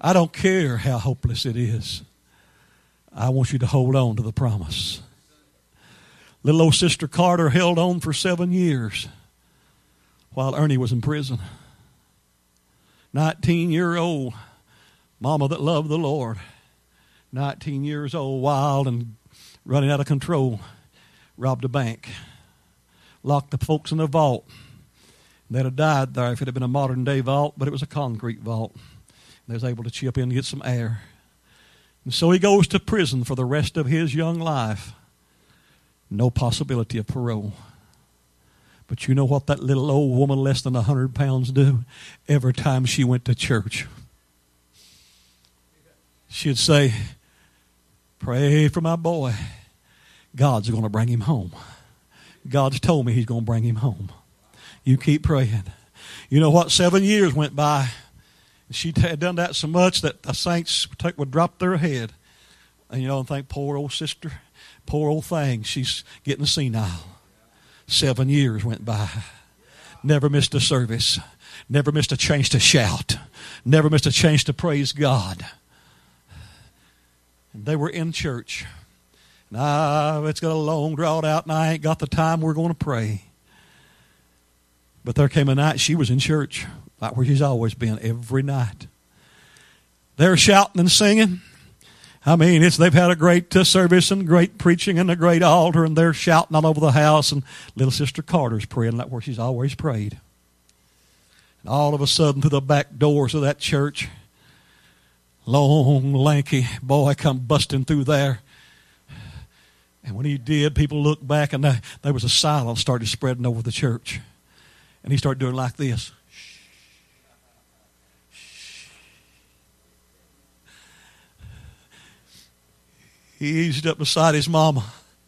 I don't care how hopeless it is. I want you to hold on to the promise. Little old Sister Carter held on for 7 years while Ernie was in prison. 19-year-old mama that loved the Lord. 19 years old, wild and running out of control. Robbed a bank. Locked the folks in a vault. They'd have died there if it had been a modern day vault, but it was a concrete vault. They was able to chip in and get some air. And so he goes to prison for the rest of his young life. No possibility of parole. But you know what that little old woman less than 100 pounds do? Every time she went to church, she'd say, pray for my boy. God's going to bring him home. God's told me he's going to bring him home. You keep praying. You know what? 7 years went by. She had done that so much that the saints would drop their head. And think, poor old sister, poor old thing, she's getting senile. 7 years went by. Never missed a service. Never missed a chance to shout. Never missed a chance to praise God. And they were in church. And it's got a long drought out and I ain't got the time, we're going to pray. But there came a night she was in church, like where she's always been every night. They're shouting and singing. They've had a great service and great preaching and a great altar, and they're shouting all over the house, and little Sister Carter's praying like where she's always prayed. And all of a sudden, through the back doors of that church, long, lanky boy come busting through there. And when he did, people looked back, and there was a silence started spreading over the church. And he started doing like this. He eased up beside his mama.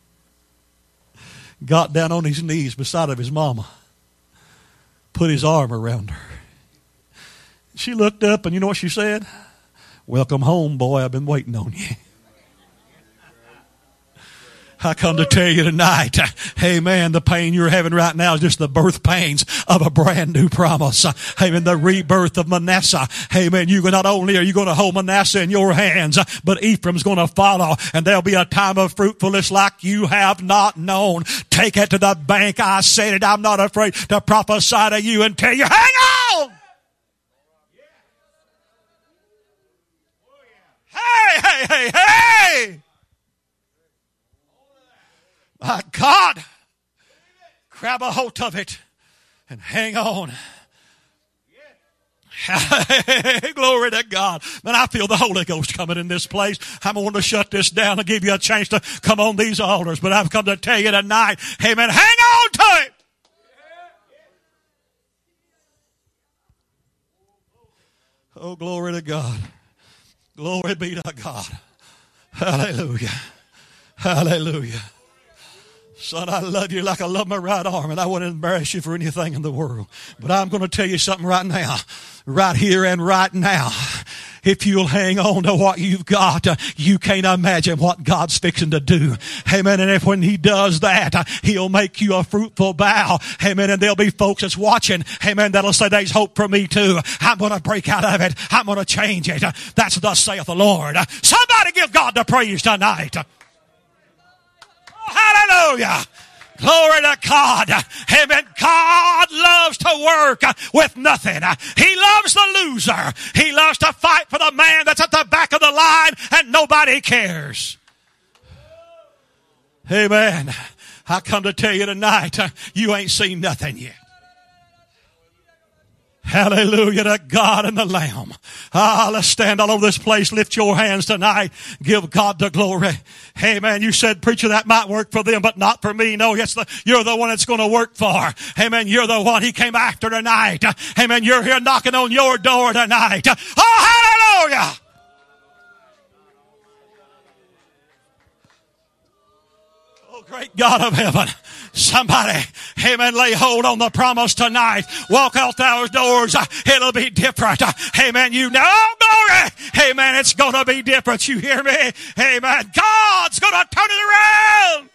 Got down on his knees beside of his mama. Put his arm around her. She looked up and you know what she said? Welcome home, boy. I've been waiting on you. I come to tell you tonight, amen, the pain you're having right now is just the birth pains of a brand new promise. Amen, the rebirth of Manasseh. Amen, not only are you going to hold Manasseh in your hands, but Ephraim's going to follow, and there'll be a time of fruitfulness like you have not known. Take it to the bank. I said it. I'm not afraid to prophesy to you and tell you, hang on! Hey! My God, grab a hold of it and hang on. Glory to God. Man, I feel the Holy Ghost coming in this place. I'm going to shut this down and give you a chance to come on these altars. But I've come to tell you tonight, amen, hang on to it. Oh, glory to God. Glory be to God. Hallelujah. Hallelujah. Son, I love you like I love my right arm, and I wouldn't embarrass you for anything in the world. But I'm going to tell you something right now, right here and right now. If you'll hang on to what you've got, you can't imagine what God's fixing to do. Amen. And if when He does that, He'll make you a fruitful bough. Amen. And there'll be folks that's watching. Amen. That'll say, there's hope for me too. I'm going to break out of it. I'm going to change it. That's thus saith the Lord. Somebody give God the praise tonight. Hallelujah. Glory to God. Amen. God loves to work with nothing. He loves the loser. He loves to fight for the man that's at the back of the line and nobody cares. Amen. I come to tell you tonight, you ain't seen nothing yet. Hallelujah to God and the Lamb. Let's stand all over this place. Lift your hands tonight. Give God the glory. Amen. You said, preacher, that might work for them, but not for me. No, yes, you're the one it's going to work for. Amen. You're the one He came after tonight. Amen. You're here knocking on your door tonight. Oh, hallelujah. Oh, great God of heaven. Somebody, amen, lay hold on the promise tonight. Walk out those doors. It'll be different. Amen. You know, glory. Amen. It's going to be different. You hear me? Amen. God's going to turn it around.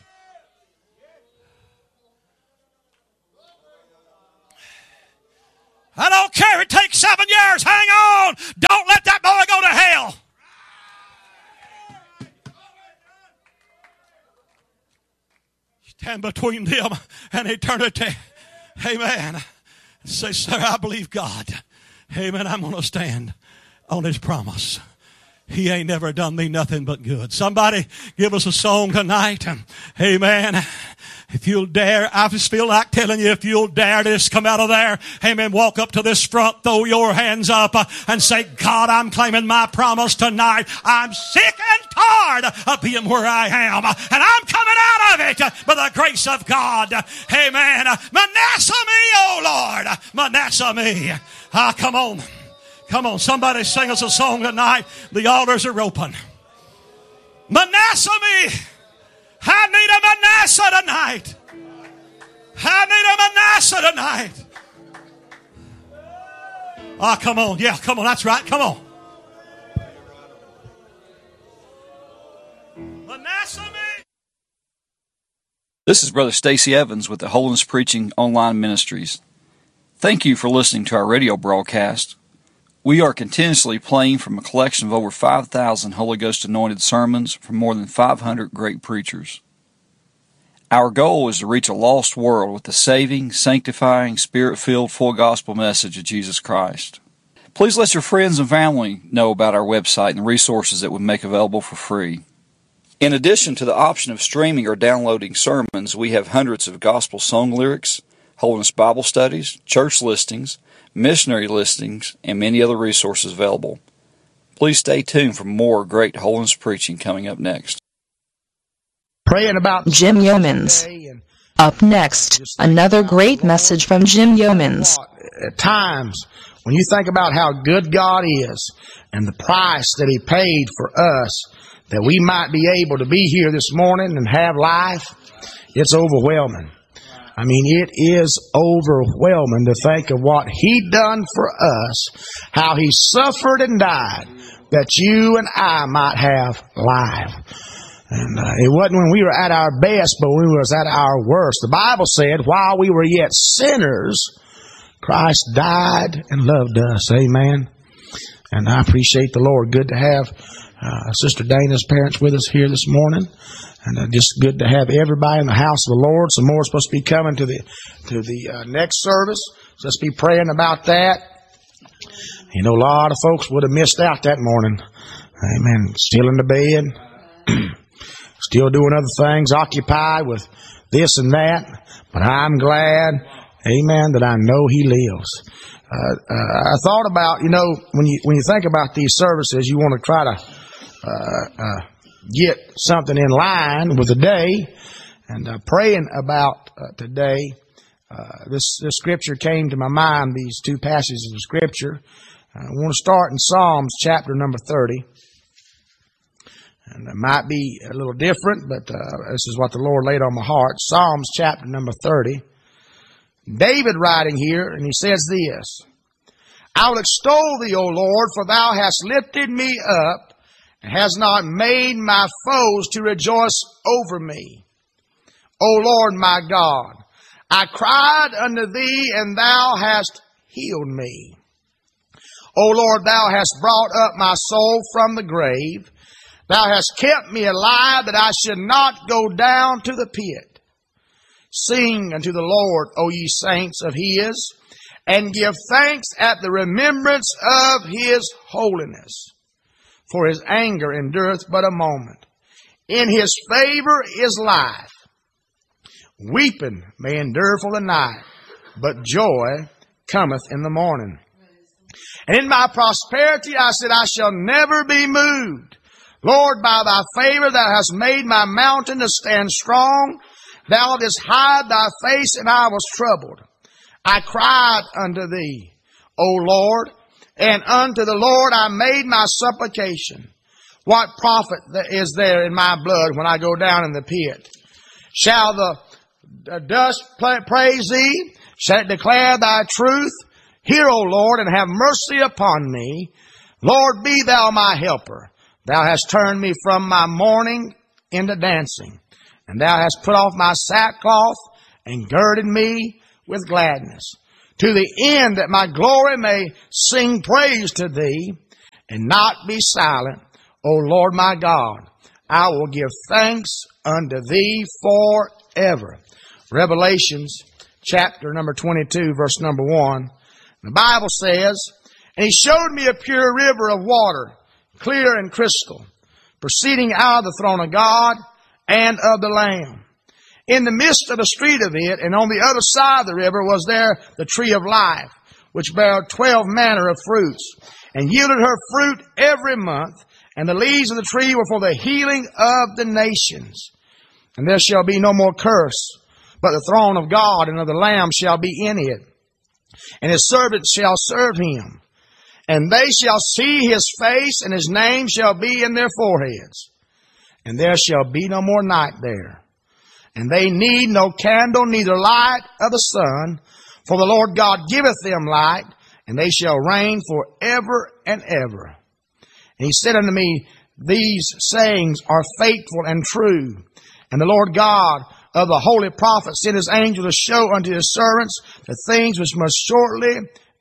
I don't care if it takes 7 years. Hang on. Don't let that boy go to stand between them and eternity. Amen. Say, sir, I believe God. Amen. I'm going to stand on His promise. He ain't never done me nothing but good. Somebody give us a song tonight. Amen. If you'll dare, I just feel like telling you, if you'll dare to just come out of there, amen, walk up to this front, throw your hands up and say, God, I'm claiming my promise tonight. I'm sick and tired of being where I am, and I'm coming out of it by the grace of God. Amen. Manasseh me, oh Lord. Manasseh me. Come on. Come on. Somebody sing us a song tonight. The altars are open. Manasseh me. I need a Manasseh tonight. I need a Manasseh tonight. Come on. Yeah, come on. That's right. Come on. Manasseh me. This is Brother Stacy Evans with the Holiness Preaching Online Ministries. Thank you for listening to our radio broadcast. We are continuously playing from a collection of over 5,000 Holy Ghost anointed sermons from more than 500 great preachers. Our goal is to reach a lost world with the saving, sanctifying, Spirit-filled, full gospel message of Jesus Christ. Please let your friends and family know about our website and the resources that we make available for free. In addition to the option of streaming or downloading sermons, we have hundreds of gospel song lyrics, Holiness Bible studies, church listings, missionary listings, and many other resources available. Please stay tuned for more great holiness preaching coming up next. Praying about Jim Yeomans. Up next, another great message from Jim Yeomans. At times, when you think about how good God is and the price that He paid for us, that we might be able to be here this morning and have life, it's overwhelming. I mean, it is overwhelming to think of what He done for us, how He suffered and died, that you and I might have life. And it wasn't when we were at our best, but when we was at our worst. The Bible said, while we were yet sinners, Christ died and loved us. Amen. And I appreciate the Lord. Good to have Sister Dana's parents with us here this morning. And just good to have everybody in the house of the Lord. Some more are supposed to be coming to the next service. So let's be praying about that. You know, a lot of folks would have missed out that morning. Amen. Still in the bed. Still doing other things, occupied with this and that. But I'm glad, amen, that I know He lives. I thought about, you know, when you think about these services, you want to try to get something in line with the day. And praying about today, this scripture came to my mind, these two passages of scripture. I want to start in Psalms chapter number 30. And it might be a little different, but this is what the Lord laid on my heart. Psalms chapter number 30. David writing here, and he says this: I will extol Thee, O Lord, for Thou hast lifted me up, and hast not made my foes to rejoice over me. O Lord my God, I cried unto Thee, and Thou hast healed me. O Lord, Thou hast brought up my soul from the grave. Thou hast kept me alive, that I should not go down to the pit. Sing unto the Lord, O ye saints of His, and give thanks at the remembrance of His holiness. For His anger endureth but a moment. In His favor is life. Weeping may endure for the night, but joy cometh in the morning. And in my prosperity I said, I shall never be moved. Lord, by Thy favor Thou hast made my mountain to stand strong. Thou didst hide Thy face, and I was troubled. I cried unto Thee, O Lord, and unto the Lord I made my supplication. What profit is there in my blood when I go down in the pit? Shall the dust praise Thee? Shall it declare Thy truth? Hear, O Lord, and have mercy upon me. Lord, be Thou my helper. Thou hast turned me from my mourning into dancing, and Thou hast put off my sackcloth and girded me with gladness, to the end that my glory may sing praise to Thee and not be silent. O Lord my God, I will give thanks unto thee forever. Revelations chapter number 22, verse number 1. The Bible says, and he showed me a pure river of water, clear and crystal, proceeding out of the throne of God and of the Lamb. In the midst of the street of it, and on the other side of the river, was there the tree of life, which bare 12 manner of fruits, and yielded her fruit every month. And the leaves of the tree were for the healing of the nations. And there shall be no more curse, but the throne of God and of the Lamb shall be in it. And his servants shall serve him. And they shall see his face, and his name shall be in their foreheads. And there shall be no more night there. And they need no candle, neither light of the sun, for the Lord God giveth them light, and they shall reign forever and ever. And he said unto me, these sayings are faithful and true. And the Lord God of the holy prophets sent his angel to show unto his servants the things which must shortly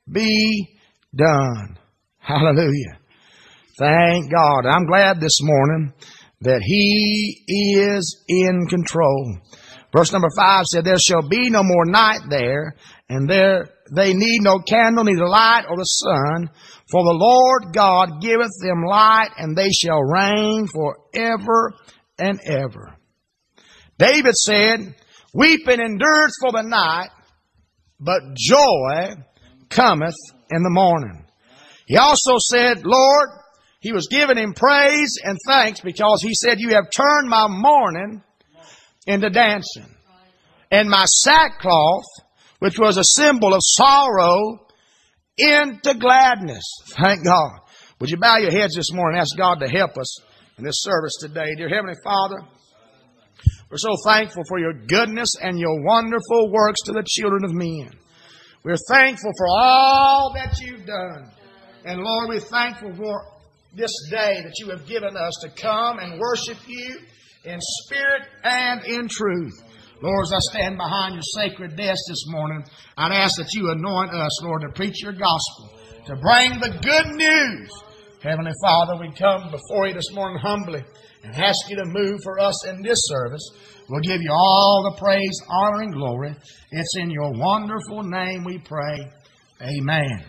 be done. Hallelujah. Thank God. I'm glad this morning that he is in control. Verse number 5 said, there shall be no more night there, and there they need no candle, neither light or the sun, for the Lord God giveth them light, and they shall reign forever and ever. David said, weeping endureth for the night, but joy cometh in the morning. He also said, Lord, he was giving him praise and thanks because he said, you have turned my mourning into dancing, and my sackcloth, which was a symbol of sorrow, into gladness. Thank God. Would you bow your heads this morning and ask God to help us in this service today? Dear Heavenly Father, we're so thankful for your goodness and your wonderful works to the children of men. We're thankful for all that you've done. And Lord, we're thankful for this day that you have given us to come and worship you in spirit and in truth. Lord, as I stand behind your sacred desk this morning, I'd ask that you anoint us, Lord, to preach your gospel, to bring the good news. Heavenly Father, we come before you this morning humbly and ask you to move for us in this service. We'll give you all the praise, honor, and glory. It's in your wonderful name we pray. Amen.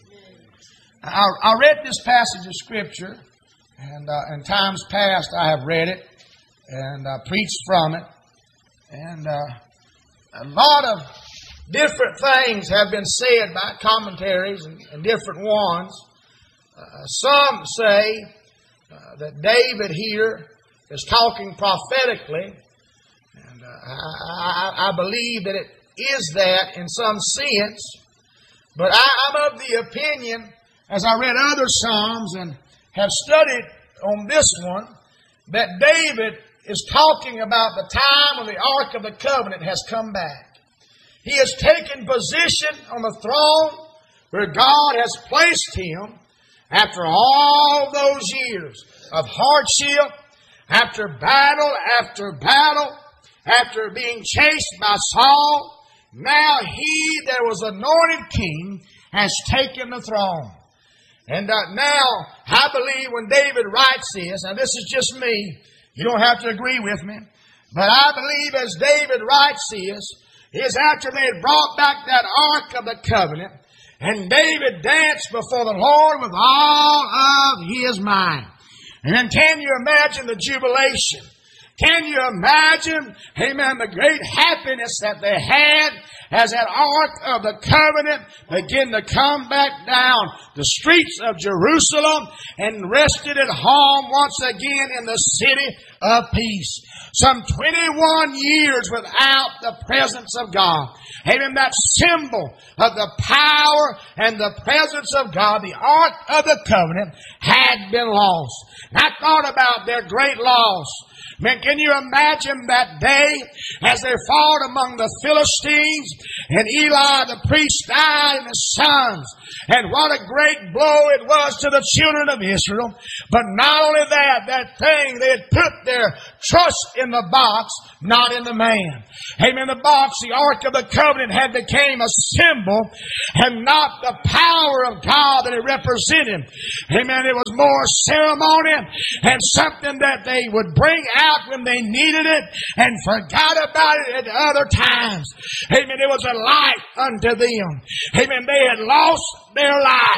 I read this passage of Scripture, and in times past I have read it and preached from it. And a lot of different things have been said by commentaries and different ones. Some say that David here is talking prophetically. And I believe that it is that in some sense. But I'm of the opinion, as I read other Psalms and have studied on this one, that David is talking about the time when the Ark of the Covenant has come back. He has taken position on the throne where God has placed him after all those years of hardship, after battle, after being chased by Saul. Now he that was anointed king has taken the throne. And now, I believe when David writes this, now this is just me, you don't have to agree with me, but I believe as David writes this, is after they had brought back that Ark of the Covenant, and David danced before the Lord with all of his mind. And then can you imagine the jubilation? Can you imagine, amen, the great happiness that they had as that Ark of the Covenant began to come back down the streets of Jerusalem and rested at home once again in the city of peace. Some 21 years without the presence of God. Amen, that symbol of the power and the presence of God, the Ark of the Covenant, had been lost. And I thought about their great loss. Man, can you imagine that day as they fought among the Philistines and Eli the priest died and his sons? And what a great blow it was to the children of Israel. But not only that, that thing they had put their trust in the box, not in the man. Amen. The box, the Ark of the Covenant, had become a symbol and not the power of God that it represented. Amen. It was more ceremony and something that they would bring out when they needed it and forgot about it at other times. Amen. It was a light unto them. Amen. They had lost their life.